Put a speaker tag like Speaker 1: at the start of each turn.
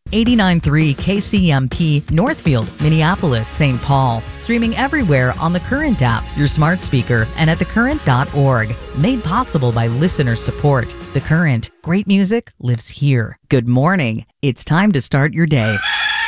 Speaker 1: 89.3 KCMP, Northfield, Minneapolis, St. Paul. Streaming everywhere on the Current app, your smart speaker, and at thecurrent.org. Made possible by listener support. The Current. Great music lives here. Good morning. It's time to start your day.